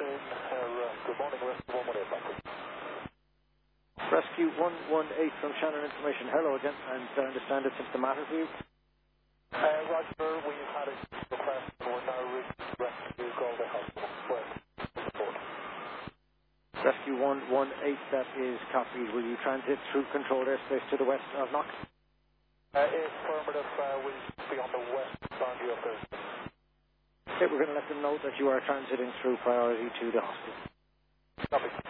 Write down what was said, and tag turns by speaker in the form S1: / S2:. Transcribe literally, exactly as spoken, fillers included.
S1: afternoon. Uh, good morning, Rescue one one eight, back.
S2: Rescue one one eight from Shannon Information. Hello again, and I understand it's something the matter for you.
S1: Uh, Roger, we've had a request and we're now reaching Rescue Galway Hospital. Where? Report.
S2: Rescue one one eight, that is copied. Will you transit through controlled airspace to the west of Knox?
S1: Uh, affirmative, uh, we'll be on the west boundary of the...
S2: Okay, we're going to let them know that you are transiting through priority to the hospital.
S1: Copy.